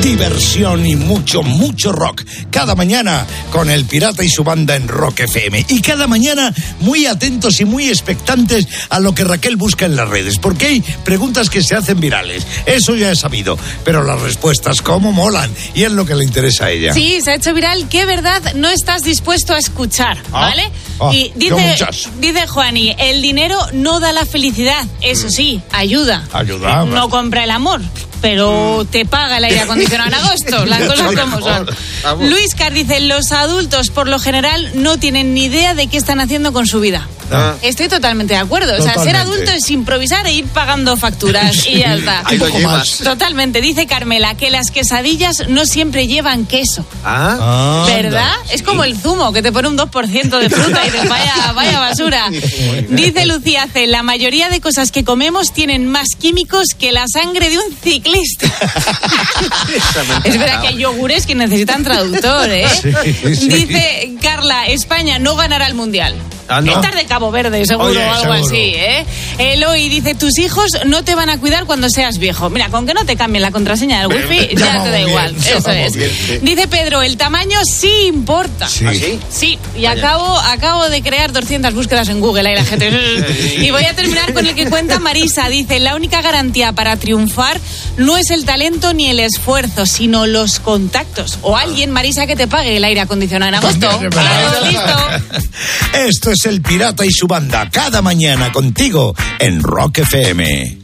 diversión y mucho rock. Cada mañana con El Pirata y su banda en Rock FM. Y cada mañana muy atentos y muy expectantes a lo que Raquel busca en las redes. Porque hay preguntas que se hacen virales. Eso ya he sabido. Pero las respuestas, cómo molan. Y es lo que le interesa a ella. Sí, se ha hecho viral. ¿Qué verdad no estás dispuesto a escuchar? ¿Vale? Y dice Juani, el dinero no da la felicidad. Eso sí, ayuda. Ayuda. No compra el amor, pero te paga el aire acondicionado en agosto, las cosas como son. Luis Car dice, los adultos por lo general no tienen ni idea de qué están haciendo con su vida. Estoy totalmente de acuerdo. O sea, ser adulto es improvisar e ir pagando facturas y ya está. Un poco más. Totalmente. Dice Carmela que las quesadillas no siempre llevan queso. ¿Verdad? Es como el zumo, que te pone un 2% de fruta y te vaya basura. Dice Lucía C, la mayoría de cosas que comemos tienen más químicos que la sangre de un ciclista. Es verdad que hay yogures que necesitan traductor, ¿eh? Sí. Dice Carla, España no ganará el Mundial. ¿No? Estás de Cabo Verde, seguro, o algo así, ¿eh? Eloy dice, tus hijos no te van a cuidar cuando seas viejo. Mira, con que no te cambien la contraseña del wifi, ya te da igual. Eso es. Dice Pedro, el tamaño sí importa. Sí. Sí, y acabo de crear 200 búsquedas en Google, ahí la gente. Y voy a terminar con el que cuenta Marisa. Dice, la única garantía para triunfar no es el talento ni el esfuerzo, sino los contactos. O alguien, Marisa, que te pague el aire acondicionado en agosto. Claro, listo. Esto es El Pirata y su banda, cada mañana contigo en Rock FM.